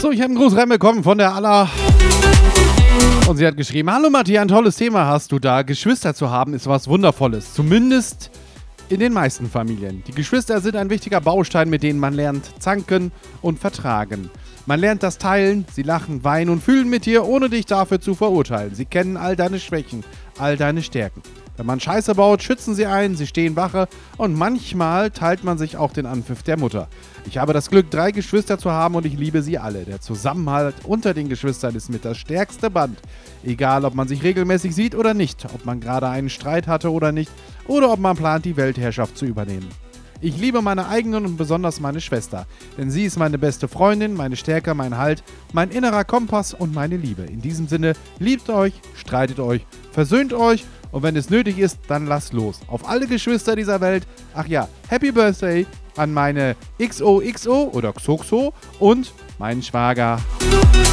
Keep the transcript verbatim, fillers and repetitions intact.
So, ich habe einen Gruß reinbekommen von der Alla. Und sie hat geschrieben, hallo Matti, ein tolles Thema hast du da. Geschwister zu haben ist was Wundervolles. Zumindest in den meisten Familien. Die Geschwister sind ein wichtiger Baustein, mit denen man lernt zanken und vertragen. Man lernt das Teilen, sie lachen, weinen und fühlen mit dir, ohne dich dafür zu verurteilen. Sie kennen all deine Schwächen, all deine Stärken. Wenn man Scheiße baut, schützen sie ein, sie stehen Wache und manchmal teilt man sich auch den Anpfiff der Mutter. Ich habe das Glück, drei Geschwister zu haben und ich liebe sie alle. Der Zusammenhalt unter den Geschwistern ist mit das stärkste Band. Egal, ob man sich regelmäßig sieht oder nicht, ob man gerade einen Streit hatte oder nicht, oder ob man plant, die Weltherrschaft zu übernehmen. Ich liebe meine eigenen und besonders meine Schwester, denn sie ist meine beste Freundin, meine Stärke, mein Halt, mein innerer Kompass und meine Liebe. In diesem Sinne, liebt euch, streitet euch, versöhnt euch und wenn es nötig ist, dann lasst los. Auf alle Geschwister dieser Welt, ach ja, Happy Birthday an meine X O X O oder Xoxo und meinen Schwager.